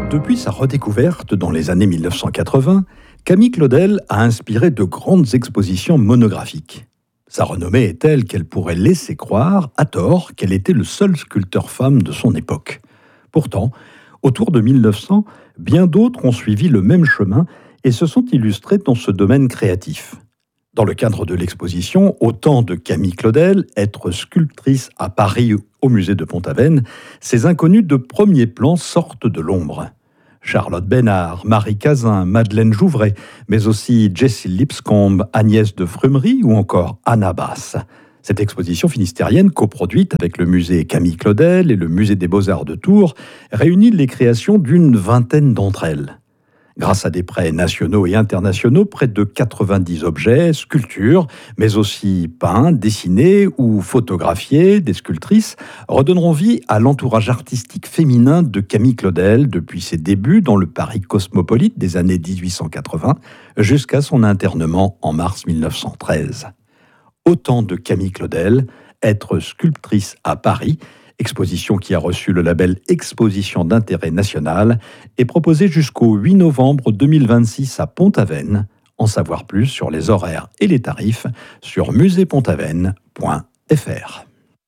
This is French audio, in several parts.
Depuis sa redécouverte dans les années 1980, Camille Claudel a inspiré de grandes expositions monographiques. Sa renommée est telle qu'elle pourrait laisser croire, à tort, qu'elle était le seul sculpteur femme de son époque. Pourtant, autour de 1900, bien d'autres ont suivi le même chemin et se sont illustrés dans ce domaine créatif. Dans le cadre de l'exposition « Au temps de Camille Claudel, être sculptrice à Paris au musée de Pont-Aven », ces inconnus de premier plan sortent de l'ombre. Charlotte Besnard, Marie Cazin, Madeleine Jouvray, mais aussi Jessie Lipscomb, Agnès de Frumery ou encore Anna Bass. Cette exposition finistérienne, coproduite avec le musée Camille Claudel et le musée des Beaux-Arts de Tours, réunit les créations d'une vingtaine d'entre elles. Grâce à des prêts nationaux et internationaux, près de 90 objets, sculptures, mais aussi peints, dessinés ou photographiés des sculptrices, redonneront vie à l'entourage artistique féminin de Camille Claudel depuis ses débuts dans le Paris cosmopolite des années 1880 jusqu'à son internement en mars 1913. Au temps de Camille Claudel, être sculptrice à Paris, exposition qui a reçu le label Exposition d'intérêt national, est proposée jusqu'au 8 novembre 2026 à Pont-Aven. En savoir plus sur les horaires et les tarifs sur musée-pont-aven.fr.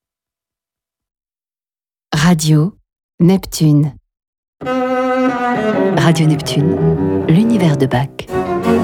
Radio Neptune. Radio Neptune, l'univers de Bach.